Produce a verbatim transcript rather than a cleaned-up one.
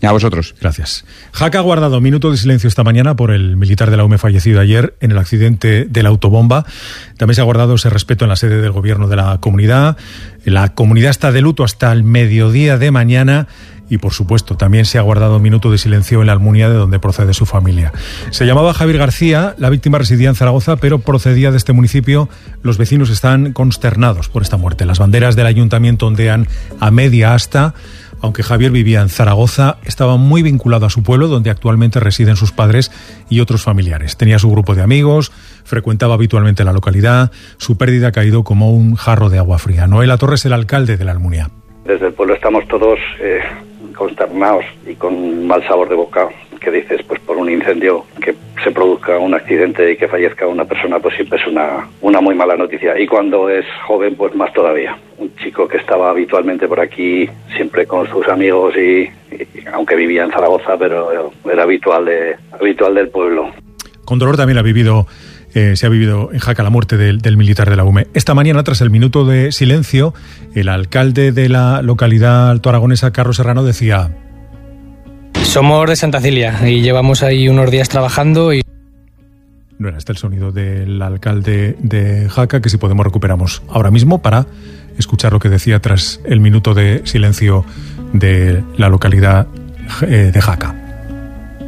A vosotros. Gracias. Jaca ha guardado minuto de silencio esta mañana por el militar de la U M E fallecido ayer en el accidente de la autobomba. También se ha guardado ese respeto en la sede del gobierno de la comunidad. La comunidad está de luto hasta el mediodía de mañana. Y, por supuesto, también se ha guardado un minuto de silencio en la Almunia, de donde procede su familia. Se llamaba Javier García, la víctima residía en Zaragoza, pero procedía de este municipio. Los vecinos están consternados por esta muerte. Las banderas del ayuntamiento ondean a media asta. Aunque Javier vivía en Zaragoza, estaba muy vinculado a su pueblo, donde actualmente residen sus padres y otros familiares. Tenía su grupo de amigos, frecuentaba habitualmente la localidad. Su pérdida ha caído como un jarro de agua fría. Noel Latorre es el alcalde de la Almunia. Desde el pueblo estamos todos eh, consternados y con mal sabor de boca. Que dices, pues por un incendio que se produzca un accidente y que fallezca una persona, pues siempre es una, una muy mala noticia. Y cuando es joven, pues más todavía. Un chico que estaba habitualmente por aquí, siempre con sus amigos y, y aunque vivía en Zaragoza, pero era habitual de habitual del pueblo. Con dolor también ha vivido, eh, se ha vivido en Jaca la muerte del, del militar de la U M E. Esta mañana, tras el minuto de silencio, el alcalde de la localidad altoaragonesa, Carlos Serrano, decía: somos de Santa Cilia y llevamos ahí unos días trabajando y... No era este el sonido del alcalde de Jaca, que si podemos recuperamos ahora mismo para escuchar lo que decía tras el minuto de silencio de la localidad de Jaca.